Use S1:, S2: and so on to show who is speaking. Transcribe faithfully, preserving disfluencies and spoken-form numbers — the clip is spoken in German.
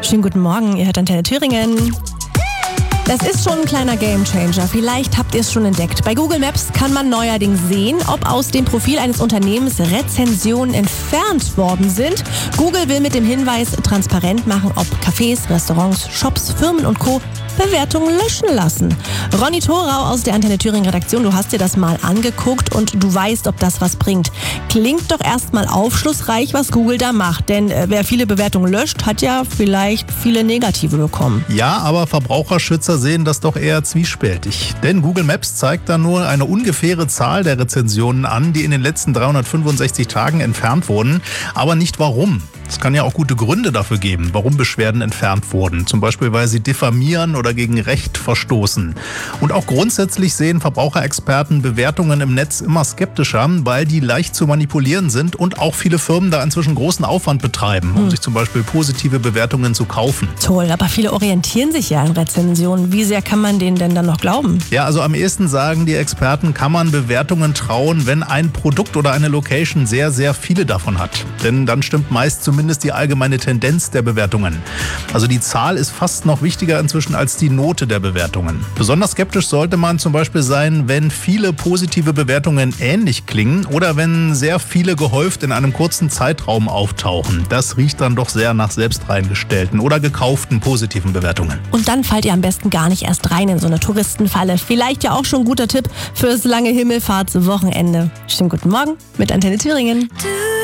S1: Schönen guten Morgen, ihr hört Antenne Thüringen. Das ist schon ein kleiner Gamechanger. Vielleicht habt ihr es schon entdeckt. Bei Google Maps kann man neuerdings sehen, ob aus dem Profil eines Unternehmens Rezensionen entfernt worden sind. Google will mit dem Hinweis transparent machen, ob Cafés, Restaurants, Shops, Firmen und Co. Bewertungen löschen lassen. Ronny Thorau aus der Antenne Thüringen Redaktion, du hast dir das mal angeguckt und du weißt, ob das was bringt. Klingt doch erstmal aufschlussreich, was Google da macht. Denn äh, wer viele Bewertungen löscht, hat ja vielleicht viele negative bekommen.
S2: Ja, aber Verbraucherschützer sehen das doch eher zwiespältig. Denn Google Maps zeigt da nur eine ungefähre Zahl der Rezensionen an, die in den letzten dreihundertfünfundsechzig Tagen entfernt wurden, aber nicht warum. Es kann ja auch gute Gründe dafür geben, warum Beschwerden entfernt wurden. Zum Beispiel, weil sie diffamieren oder gegen Recht verstoßen. Und auch grundsätzlich sehen Verbraucherexperten Bewertungen im Netz immer skeptischer, weil die leicht zu manipulieren sind und auch viele Firmen da inzwischen großen Aufwand betreiben, um hm. sich zum Beispiel positive Bewertungen zu kaufen.
S1: Toll, aber viele orientieren sich ja an Rezensionen. Wie sehr kann man denen denn dann noch glauben?
S2: Ja, also am ehesten sagen die Experten, kann man Bewertungen trauen, wenn ein Produkt oder eine Location sehr, sehr viele davon hat. Denn dann stimmt meist zumindest Zumindest die allgemeine Tendenz der Bewertungen. Also die Zahl ist fast noch wichtiger inzwischen als die Note der Bewertungen. Besonders skeptisch sollte man zum Beispiel sein, wenn viele positive Bewertungen ähnlich klingen oder wenn sehr viele gehäuft in einem kurzen Zeitraum auftauchen. Das riecht dann doch sehr nach selbst reingestellten oder gekauften positiven Bewertungen.
S1: Und dann fallt ihr am besten gar nicht erst rein in so eine Touristenfalle. Vielleicht ja auch schon ein guter Tipp fürs lange Himmelfahrtswochenende. Schönen guten Morgen mit Antenne Thüringen.